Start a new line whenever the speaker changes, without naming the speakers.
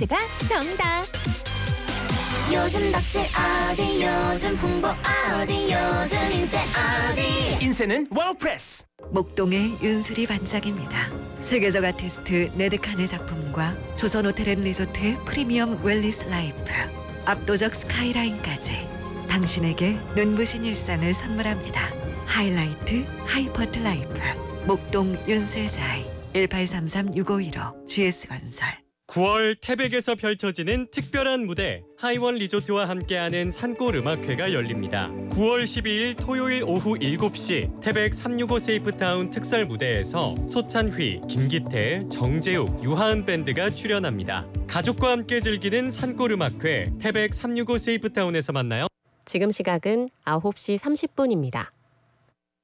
닥스가 정답.
요즘 덕질 어디 요즘 홍보 어디 요즘 인쇄 어디
인쇄는 와우프레스.
목동의 윤슬이 반짝입니다. 세계적 아티스트 네드칸의 작품과 조선 호텔앤리조트의 프리미엄 웰리스 라이프, 압도적 스카이라인까지 당신에게 눈부신 일상을 선물합니다. 하이라이트 하이퍼트 라이프 목동 윤슬자이 1833-6515 GS건설.
9월 태백에서 펼쳐지는 특별한 무대 하이원 리조트와 함께하는 산골음악회가 열립니다. 9월 12일 토요일 오후 7시 태백 365 세이프타운 특설 무대에서 소찬휘, 김기태, 정재욱, 유하은 밴드가 출연합니다. 가족과 함께 즐기는 산골음악회 태백 365 세이프타운에서 만나요.
지금 시각은 9시 30분입니다.